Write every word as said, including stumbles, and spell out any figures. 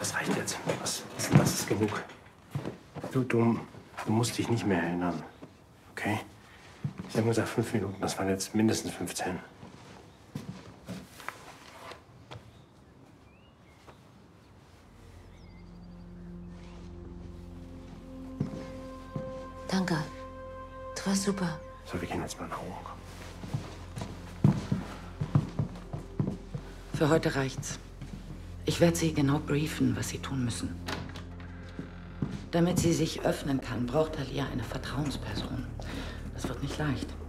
Das reicht jetzt. Das, das ist genug. Du, du, du musst dich nicht mehr erinnern. Okay? Ich habe gesagt fünf Minuten. Das waren jetzt mindestens fünfzehn. Danke. Du warst super. So, wir gehen jetzt mal nach oben. Für heute reicht's. Ich werde Sie genau briefen, was Sie tun müssen. Damit sie sich öffnen kann, braucht Talia eine Vertrauensperson. Das wird nicht leicht.